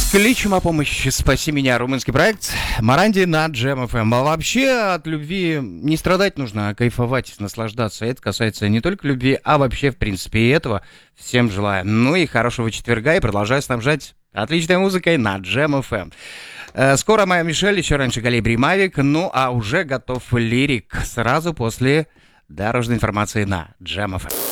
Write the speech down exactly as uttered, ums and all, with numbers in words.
Кличем о помощи «Спаси меня», румынский проект Моранди на Джем эф эм. А вообще от любви не страдать нужно, а кайфовать, наслаждаться. Это касается не только любви, а вообще, в принципе, и этого всем желаю. Ну и хорошего четверга, и продолжаю снабжать отличной музыкой на Джем эф эм. Скоро моя Мишель, еще раньше Галибри Мавик, ну а уже готов лирик сразу после дорожной информации на Джем эф эм.